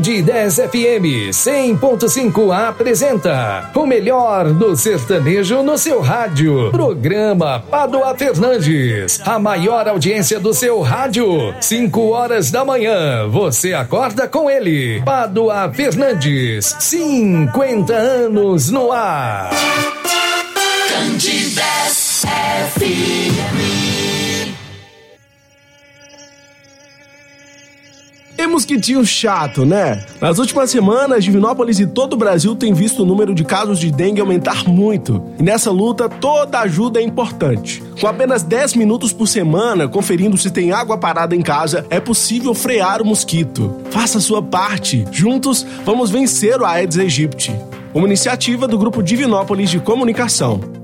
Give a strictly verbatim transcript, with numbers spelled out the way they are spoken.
De dez F M cem ponto cinco apresenta o melhor do sertanejo no seu rádio. Programa Padua Fernandes, a maior audiência do seu rádio. cinco horas da manhã, você acorda com ele. Padua Fernandes, cinquenta anos no ar. Candidez F M. E mosquitinho chato, né? Nas últimas semanas, Divinópolis e todo o Brasil têm visto o número de casos de dengue aumentar muito. E nessa luta, toda ajuda é importante. Com apenas dez minutos por semana, conferindo se tem água parada em casa, é possível frear o mosquito. Faça a sua parte. Juntos, vamos vencer o Aedes aegypti. Uma iniciativa do Grupo Divinópolis de Comunicação.